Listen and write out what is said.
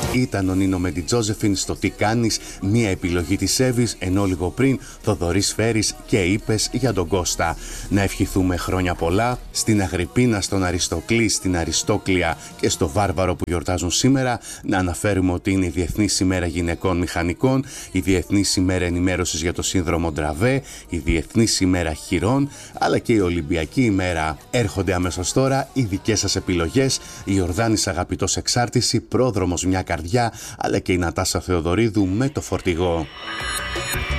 Ήταν ο Νίνο με την Τζόζεφιν στο Τι κάνεις, μία επιλογή της Εύης, ενώ λίγο πριν Θοδωρής Φέρης και είπες για τον Κώστα. Να ευχηθούμε χρόνια πολλά στην Αγρυπίνα, στον Αριστοκλή, στην Αριστόκλια και στο Βάρβαρο που γιορτάζουν σήμερα. Να αναφέρουμε ότι είναι η Διεθνής ημέρα γυναικών μηχανικών, η Διεθνής ημέρα ενημέρωσης για το σύνδρομο Ντραβέ, η Διεθνής ημέρα χειρών, αλλά και η Ολυμπιακή ημέρα. Έρχονται αμέσως τώρα οι δικές σας επιλογές, η Ιορδάνης Αγαπητός Εξάρτηση, Πρόδρομος μια καρδιά, αλλά και η Νατάσα Θεοδωρίδου με το Φορτηγό.